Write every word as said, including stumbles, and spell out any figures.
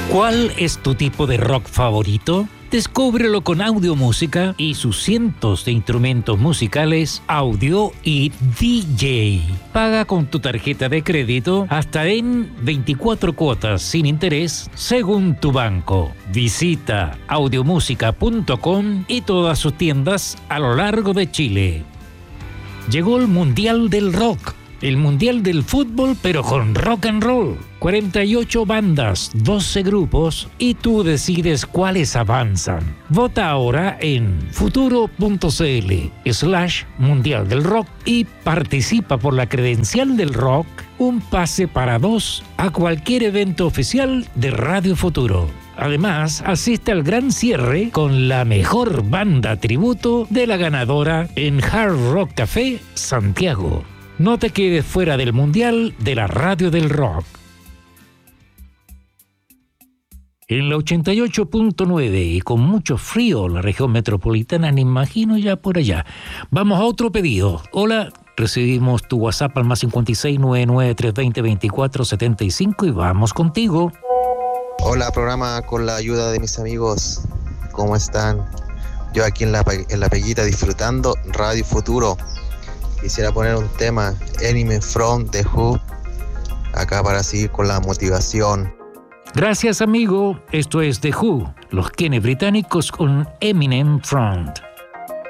¿Cuál es tu tipo de rock favorito? Descúbrelo con Audiomúsica y sus cientos de instrumentos musicales, audio y D J. Paga con tu tarjeta de crédito hasta en veinticuatro cuotas sin interés según tu banco. Visita audiomúsica punto com y todas sus tiendas a lo largo de Chile. Llegó el Mundial del Rock. El Mundial del Fútbol, pero con rock and roll. cuarenta y ocho bandas, doce grupos y tú decides cuáles avanzan. Vota ahora en futuro.cl slash Mundial del Rock y participa por la credencial del rock, un pase para dos a cualquier evento oficial de Radio Futuro. Además, asiste al gran cierre con la mejor banda tributo de la ganadora en Hard Rock Café Santiago. No te quedes fuera del Mundial de la Radio del Rock. En la ochenta y ocho punto nueve y con mucho frío la región metropolitana, me imagino ya por allá. Vamos a otro pedido. Hola, recibimos tu WhatsApp al más cincuenta y seis, noventa y nueve, trescientos veinte, veinticuatro setenta y cinco y vamos contigo. Hola, programa con la ayuda de mis amigos. ¿Cómo están? Yo aquí en la, en la Peguita disfrutando Radio Futuro. Quisiera poner un tema, Enemy from The Who, acá para seguir con la motivación. Gracias, amigo. Esto es The Who, los Kenneth británicos con Eminem Front.